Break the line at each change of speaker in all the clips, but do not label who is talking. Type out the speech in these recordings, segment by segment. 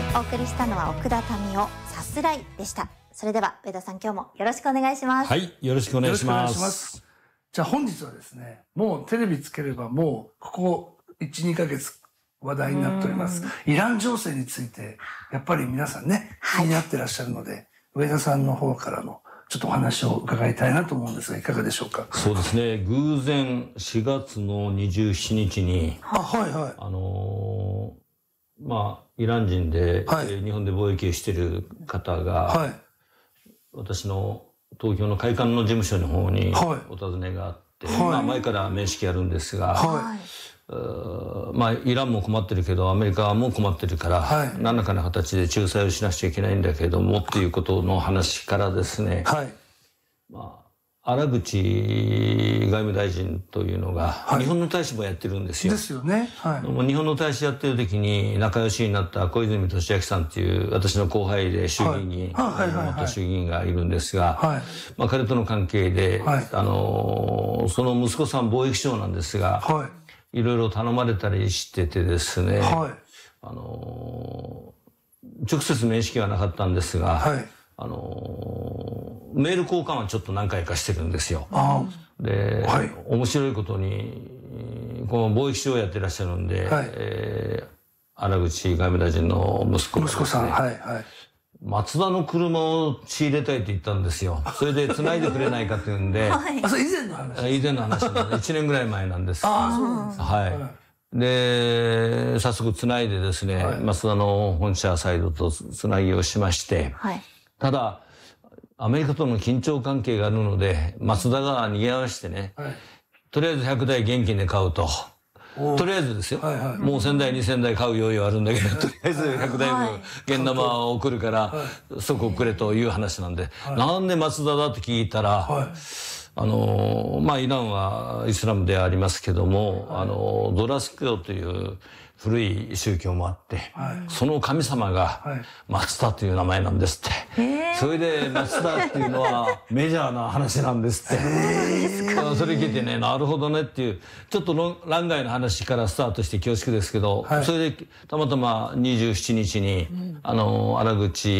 お送りしたのは奥田民生さすらいでした。それでは上田さん、今日もよろしくお願いします。
はい、よろしくお願いします。
じゃあ本日はですね、もうテレビつければもうここ 1,2 ヶ月話題になっておりますイラン情勢について、やっぱり皆さんね、気になってらっしゃるので、上田さんの方からのちょっとお話を伺いたいなと思うんですが、いかがでしょうか。
そうですね、偶然4月の27日に、イラン人で、日本で貿易をしている方が、私の東京の会館の事務所の方にお尋ねがあって、前から面識あるんですが、イランも困ってるけどアメリカも困ってるから、何らかの形で仲裁をしなくちゃいけないんだけどもっていうことの話からですね、荒口外務大臣というのが、日本の大使もやってるんですよ。
ですよね。
日本の大使やってる時に仲良しになった小泉俊明さんっていう私の後輩で衆議院議員、元衆議院がいるんですが、彼との関係で、その息子さん貿易商なんですが、いろいろ頼まれたりしててですね、直接面識はなかったんですが、メール交換はちょっと何回かしてるんですよ。で、面白いことに、この貿易商をやってらっしゃるんで、荒口外務大臣の息子がですね、マツダの車を仕入れたいって言ったんですよ。それで繋いでくれないかっていうんで。
それ以前の話？
以前の話なんで、1年ぐらい前なんです。で、早速繋いでですね、マツダの本社サイドと繋ぎをしまして、ただ、アメリカとの緊張関係があるので、マツダが逃げ合わせてね、とりあえず100台現金で買うと。とりあえずですよ。もう1000台、2000台買う用意はあるんだけど、とりあえず100台分現玉を送るから、即送れという話なんで、なんでマツダだって聞いたら、イランはイスラムでありますけども、ドラス教という古い宗教もあって、その神様が松田という名前なんですって。それで松田っていうのはメジャーな話なんですって。それ聞いてね、なるほどねっていう、ちょっと欄外の話からスタートして恐縮ですけど、それでたまたま27日に、荒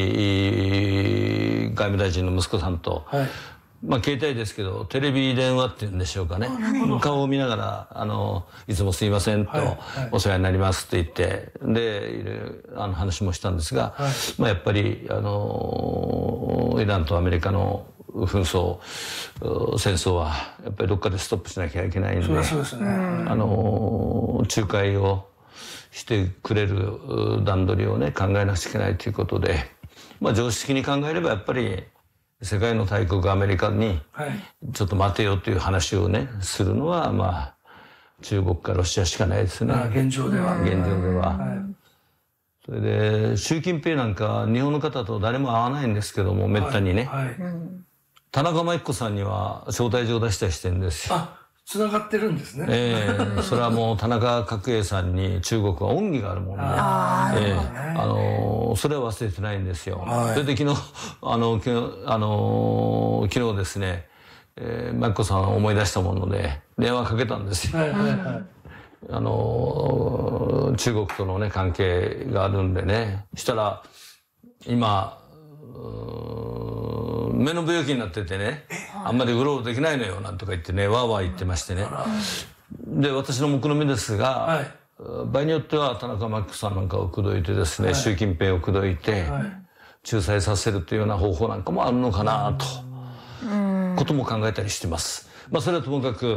口外務大臣の息子さんと、携帯ですけど、テレビ電話っていうんでしょうかね。顔を見ながら、いつもすいませんと、お世話になりますって言って、で、いろいろ話もしたんですが、やっぱり、イランとアメリカの紛争、戦争は、やっぱりどっかでストップしなきゃいけないんで、仲介をしてくれる段取りをね、考えなくちゃいけないということで、常識的に考えればやっぱり、世界の大国アメリカに、ちょっと待てよという話をね、するのは、中国かロシアしかないですね。
現状では。
それで、習近平なんか日本の方と誰も会わないんですけども、めったにね。田中真紀子さんには招待状出したりしてるんですよ。
繋がってるんですね。
それはもう田中角栄さんに中国は恩義があるもんで、それは忘れてないんですよ。それで昨日ですね、真紀子さんを思い出したもので電話かけたんですよ。中国とのね、関係があるんでね。したら、今、目の病気になっててね、あんまりうろうろできないのよ、なんとか言ってね、わーわー言ってましてね。で、私の目論見ですが、場合によっては田中真紀子さんなんかを口説いてですね、習近平を口説いて、仲裁させるというような方法なんかもあるのかなと、ことも考えたりしてます。それはともかく、